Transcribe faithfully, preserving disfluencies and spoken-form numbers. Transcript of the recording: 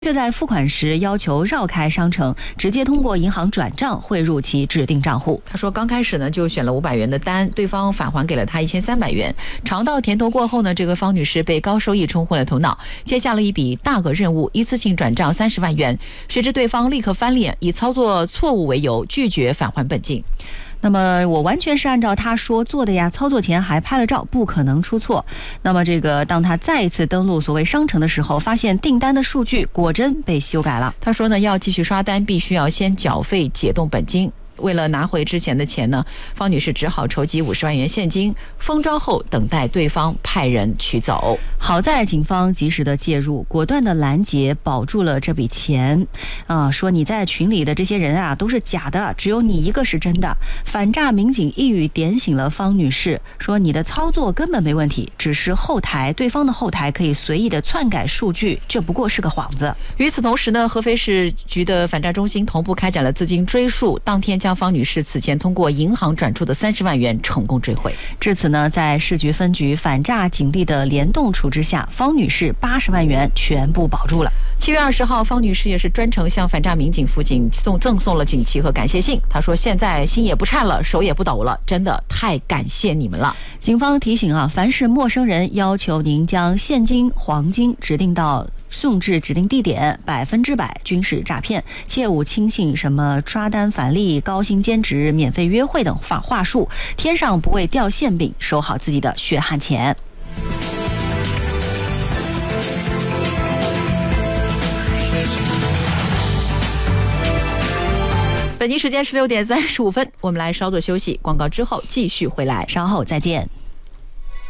却在付款时要求绕开商城，直接通过银行转账汇入其指定账户。 他说刚开始呢就选了五百元的单，对方返还给了他一千三百元。尝到甜头过后呢，这个方女士被高收益冲昏了头脑，接下了一笔大额任务，一次性转账三十万元。谁知对方立刻翻脸，以操作错误为由拒绝返还本金。 那么我完全是按照他说做的呀，操作前还拍了照，不可能出错。那么这个当他再一次登录所谓商城的时候，发现订单的数据果真被修改了。 他说呢，要继续刷单，必须要先缴费解冻本金。为了拿回之前的钱呢，方女士只好筹集五十万元现金，封装后等待对方派人取走。 好在警方及时的介入，果断的拦截，保住了这笔钱。啊，说你在群里的这些人啊都是假的，只有你一个是真的。反诈民警一语点醒了方女士，说你的操作根本没问题，只是后台对方的后台可以随意的篡改数据，这不过是个幌子。 与此同时呢，合肥市局的反诈中心同步开展了资金追溯，当天将方女士此前通过银行转出的三十万元成功追回。 至此呢，在市局分局反诈警力的联动处置下，方女士八十万元全部保住了。 七月二十号，方女士也是专程向反诈民警辅警送赠送了锦旗和感谢信。她说现在心也不颤了，手也不抖了，真的太感谢你们了。 警方提醒啊，凡是陌生人要求您将现金、黄金指定到送至指定地点，百分之百均是诈骗，切勿轻信什么刷单返利、高薪兼职、免费约会等话话术，天上不会掉馅饼，收好自己的血汗钱。 本期时间十六点三十五分，我们来稍作休息，广告之后继续回来， 稍后再见。